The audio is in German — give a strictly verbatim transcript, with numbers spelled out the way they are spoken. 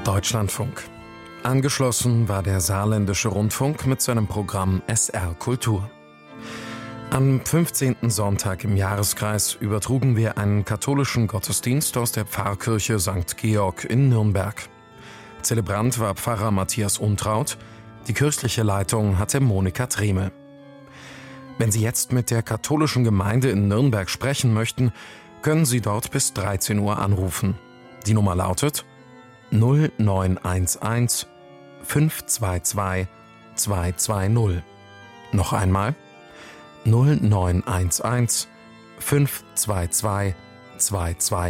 Deutschlandfunk. Angeschlossen war der Saarländische Rundfunk mit seinem Programm S R Kultur. Am fünfzehnten Sonntag im Jahreskreis übertrugen wir einen katholischen Gottesdienst aus der Pfarrkirche Sankt Georg in Nürnberg. Zelebrant war Pfarrer Matthias Untraut, die kirchliche Leitung hatte Monika Tremel. Wenn Sie jetzt mit der katholischen Gemeinde in Nürnberg sprechen möchten, können Sie dort bis dreizehn Uhr anrufen. Die Nummer lautet null neun eins eins fünf zwei zwei zwei zwei null. Noch einmal null neun eins eins fünf zwei zwei zwei zwei